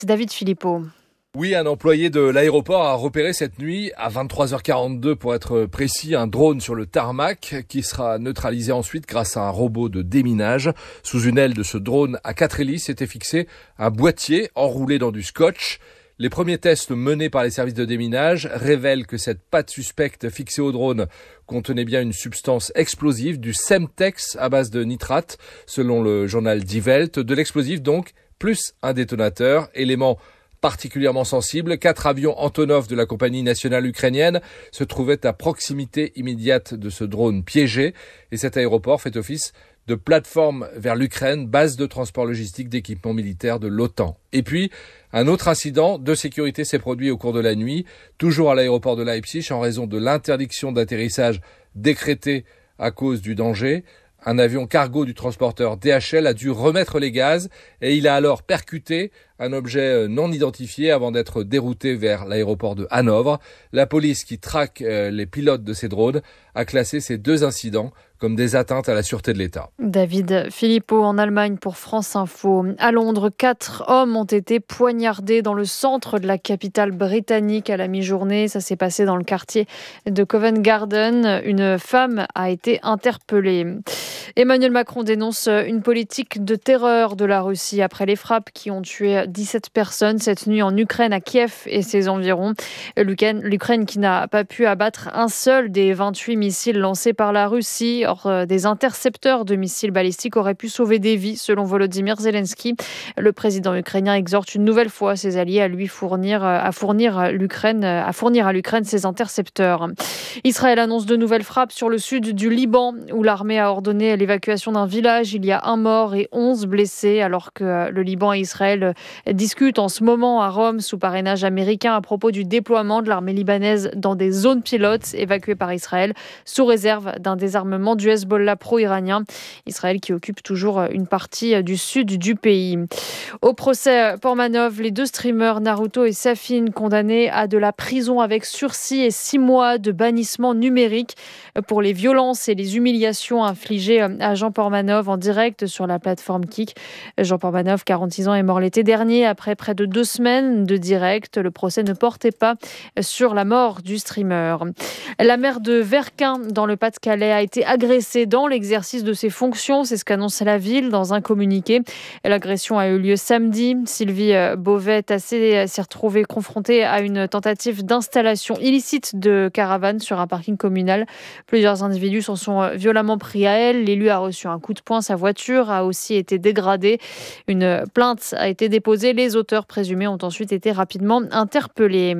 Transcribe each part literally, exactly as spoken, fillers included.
David Philippot. Oui, un employé de l'aéroport a repéré cette nuit, à vingt-trois heures quarante-deux pour être précis, un drone sur le tarmac qui sera neutralisé ensuite grâce à un robot de déminage. Sous une aile de ce drone à quatre hélices était fixé un boîtier enroulé dans du scotch. Les premiers tests menés par les services de déminage révèlent que cette patte suspecte fixée au drone contenait bien une substance explosive, du Semtex à base de nitrate, selon le journal Die Welt. De l'explosif donc, plus un détonateur, élément particulièrement sensible. Quatre avions Antonov de la compagnie nationale ukrainienne se trouvaient à proximité immédiate de ce drone piégé. Et cet aéroport fait office de plateforme vers l'Ukraine, base de transport logistique d'équipements militaires de l'OTAN. Et puis, un autre incident de sécurité s'est produit au cours de la nuit, toujours à l'aéroport de Leipzig, en raison de l'interdiction d'atterrissage décrétée à cause du danger. Un avion cargo du transporteur D H L a dû remettre les gaz et il a alors percuté un objet non identifié avant d'être dérouté vers l'aéroport de Hanovre. La police, qui traque les pilotes de ces drones, a classé ces deux incidents comme des atteintes à la sûreté de l'État. David Philippot en Allemagne pour France Info. À Londres, quatre hommes ont été poignardés dans le centre de la capitale britannique à la mi-journée. Ça s'est passé dans le quartier de Covent Garden. Une femme a été interpellée. Emmanuel Macron dénonce une politique de terreur de la Russie après les frappes qui ont tué dix-sept personnes cette nuit en Ukraine, à Kiev et ses environs. L'Ukraine qui n'a pas pu abattre un seul des vingt-huit missiles lancés par la Russie. Or, des intercepteurs de missiles balistiques auraient pu sauver des vies, selon Volodymyr Zelensky. Le président ukrainien exhorte une nouvelle fois ses alliés à lui fournir, à fournir l'Ukraine, à fournir à l'Ukraine ses intercepteurs. Israël annonce de nouvelles frappes sur le sud du Liban, où l'armée a ordonné l'évacuation d'un village. Il y a un mort et onze blessés, alors que le Liban et Israël discutent en ce moment à Rome, sous parrainage américain, à propos du déploiement de l'armée libanaise dans des zones pilotes évacuées par Israël, sous réserve d'un désarmement du Hezbollah pro-iranien. Israël qui occupe toujours une partie du sud du pays. Au procès Portmanov, les deux streamers Naruto et Safin condamnés à de la prison avec sursis et six mois de bannissement numérique pour les violences et les humiliations infligées à Jean Portmanov en direct sur la plateforme Kik. Jean Portmanov, quarante-six ans, est mort l'été dernier après près de deux semaines de direct. Le procès ne portait pas sur la mort du streamer. La maire de Verquin, dans le Pas-de-Calais, a été agressée dans l'exercice de ses fonctions. C'est ce qu'annonce la ville dans un communiqué. L'agression a eu lieu samedi. Sylvie Beauvais-Tassé s'est retrouvée confrontée à une tentative d'installation illicite de caravane sur un parking communal. Plusieurs individus s'en sont violemment pris à elle. L'élu a reçu un coup de poing. Sa voiture a aussi été dégradée. Une plainte a été déposée. Les auteurs présumés ont ensuite été rapidement interpellés.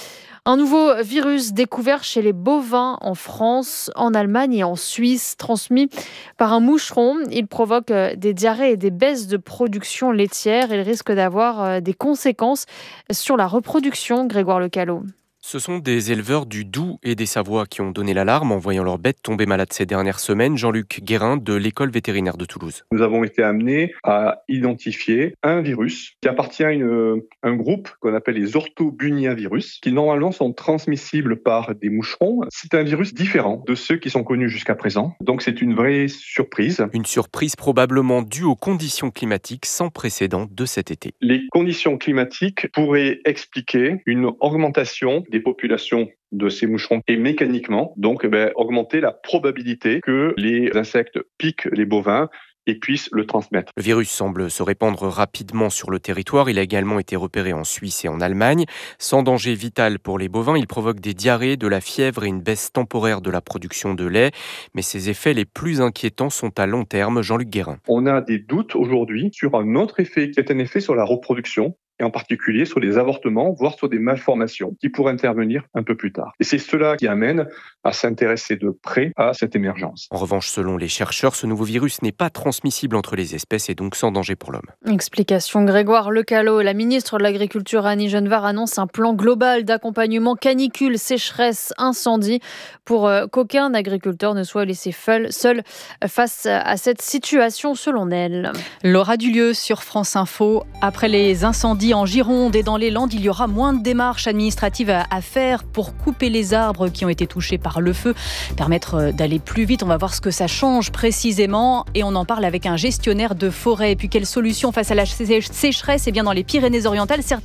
Un nouveau virus découvert chez les bovins en France, en Allemagne et en Suisse, transmis par un moucheron. Il provoque des diarrhées et des baisses de production laitière. Il risque d'avoir des conséquences sur la reproduction. Grégoire Lecalot. Ce sont des éleveurs du Doubs et des Savoies qui ont donné l'alarme en voyant leurs bêtes tomber malades ces dernières semaines. Jean-Luc Guérin de l'école vétérinaire de Toulouse. Nous avons été amenés à identifier un virus qui appartient à une, un groupe qu'on appelle les orthobuniavirus, qui normalement sont transmissibles par des moucherons. C'est un virus différent de ceux qui sont connus jusqu'à présent. Donc c'est une vraie surprise. Une surprise probablement due aux conditions climatiques sans précédent de cet été. Les conditions climatiques pourraient expliquer une augmentation des populations de ces moucherons et mécaniquement, donc eh bien, augmenter la probabilité que les insectes piquent les bovins et puissent le transmettre. Le virus semble se répandre rapidement sur le territoire. Il a également été repéré en Suisse et en Allemagne. Sans danger vital pour les bovins, il provoque des diarrhées, de la fièvre et une baisse temporaire de la production de lait. Mais ses effets les plus inquiétants sont à long terme. Jean-Luc Guérin. On a des doutes aujourd'hui sur un autre effet qui est un effet sur la reproduction, et en particulier sur les avortements, voire sur des malformations qui pourraient intervenir un peu plus tard. Et c'est cela qui amène à s'intéresser de près à cette émergence. En revanche, selon les chercheurs, ce nouveau virus n'est pas transmissible entre les espèces et donc sans danger pour l'homme. Explication Grégoire Lecalot. La ministre de l'Agriculture Annie Genevard annonce un plan global d'accompagnement canicule, sécheresse, incendie pour qu'aucun agriculteur ne soit laissé seul face à cette situation selon elle. Laura Dulieu sur France Info. Après les incendies jeudi en Gironde et dans les Landes, il y aura moins de démarches administratives à faire pour couper les arbres qui ont été touchés par le feu, permettre d'aller plus vite. On va voir ce que ça change précisément et on en parle avec un gestionnaire de forêt. Et puis quelle solution face à la sécheresse? Eh bien dans les Pyrénées-Orientales,